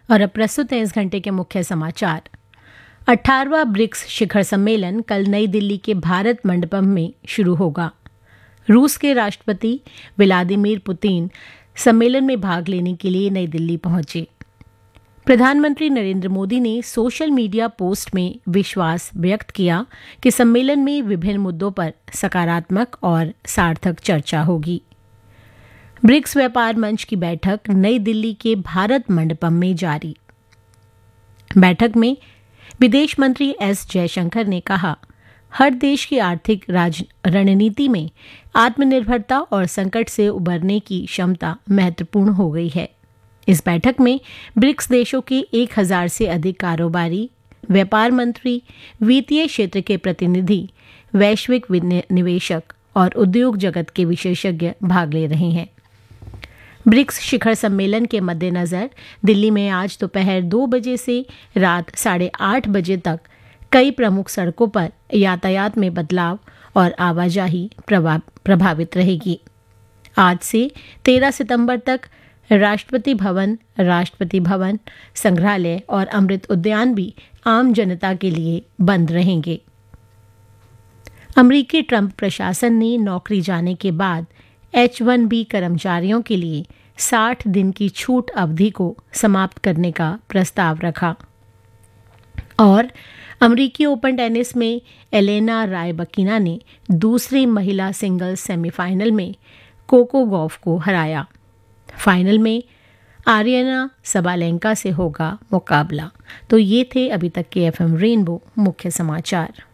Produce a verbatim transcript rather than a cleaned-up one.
और अब प्रस्तुत है इस घंटे के मुख्य समाचार। अठारहवां ब्रिक्स शिखर सम्मेलन कल नई दिल्ली के भारत मंडपम में शुरू होगा। रूस के राष्ट्रपति व्लादिमीर पुतिन सम्मेलन में भाग लेने के लिए नई दिल्ली पहुंचे। प्रधानमंत्री नरेंद्र मोदी ने सोशल मीडिया पोस्ट में विश्वास व्यक्त किया कि सम्मेलन में विभिन्न मुद्दों पर सकारात्मक और सार्थक चर्चा होगी। ब्रिक्स व्यापार मंच की बैठक नई दिल्ली के भारत मंडपम में जारी। बैठक में विदेश मंत्री एस जयशंकर ने कहा, हर देश की आर्थिक रणनीति में आत्मनिर्भरता और संकट से उबरने की क्षमता महत्वपूर्ण हो गई है। इस बैठक में ब्रिक्स देशों के एक हजार से अधिक कारोबारी, व्यापार मंत्री, वित्तीय क्षेत्र के प्रतिनिधि, वैश्विक निवेशक और उद्योग जगत के विशेषज्ञ भाग ले रहे हैं। ब्रिक्स शिखर सम्मेलन के मद्देनजर दिल्ली में आज दोपहर दो बजे से रात साढ़े आठ बजे तक कई प्रमुख सड़कों पर यातायात में बदलाव और आवाजाही प्रभावित रहेगी। आज से तेरह सितंबर तक राष्ट्रपति भवन, राष्ट्रपति भवन, संग्रहालय और अमृत उद्यान भी आम जनता के लिए बंद रहेंगे। अमेरिकी ट्रंप प्रशासन ने नौकरी जाने के बाद एच वन बी कर्मचारियों के लिए साठ दिन की छूट अवधि को समाप्त करने का प्रस्ताव रखा। और अमेरिकी ओपन टेनिस में एलेना रायबकीना ने दूसरी महिला सिंगल्स सेमीफाइनल में कोको गॉफ को हराया। फाइनल में आर्यना सबालेंका से होगा मुकाबला। तो ये थे अभी तक के एफएम रेनबो मुख्य समाचार।